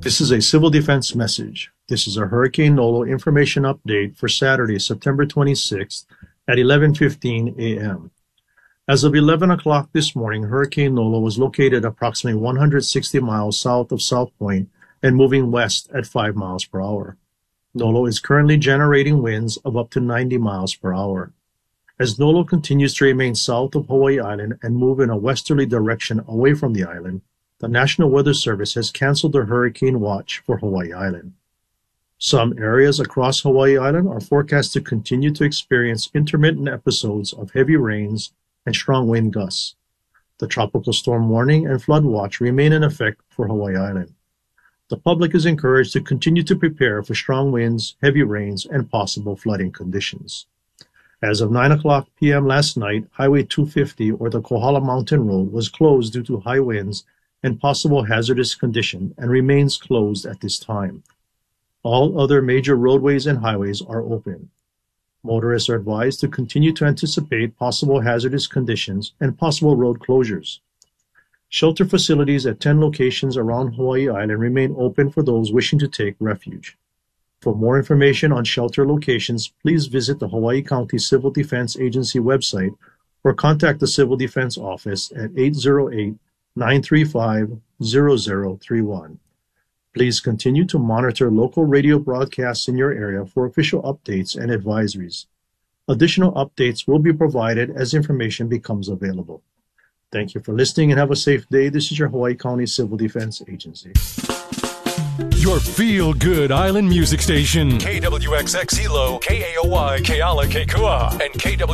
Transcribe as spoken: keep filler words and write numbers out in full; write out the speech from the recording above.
This is a civil defense message. This is a Hurricane Nolo information update for Saturday, September twenty-sixth at eleven fifteen a m As of eleven o'clock this morning, Hurricane Nolo was located approximately one hundred sixty miles south of South Point and moving west at five miles per hour. Nolo is currently generating winds of up to ninety miles per hour. As Nolo continues to remain south of Hawaii Island and move in a westerly direction away from the island, the National Weather Service has canceled the hurricane watch for Hawaii Island. Some areas across Hawaii Island are forecast to continue to experience intermittent episodes of heavy rains and strong wind gusts. The tropical storm warning and flood watch remain in effect for Hawaii Island. The public is encouraged to continue to prepare for strong winds, heavy rains, and possible flooding conditions. As of nine o'clock p m last night, Highway two fifty, or the Kohala Mountain Road, was closed due to high winds and possible hazardous condition and remains closed at this time. All other major roadways and highways are open. Motorists are advised to continue to anticipate possible hazardous conditions and possible road closures. Shelter facilities at ten locations around Hawaii Island remain open for those wishing to take refuge. For more information on shelter locations, please visit the Hawaii County Civil Defense Agency website or contact the Civil Defense Office at eight zero eight, nine three five, zero zero three one. Please continue to monitor local radio broadcasts in your area for official updates and advisories. Additional updates will be provided as information becomes available. Thank you for listening and have a safe day. This is your Hawaii County Civil Defense Agency. Your feel-good island music station. K W X X Hilo, K A O Y, Keala, Kekua, and K W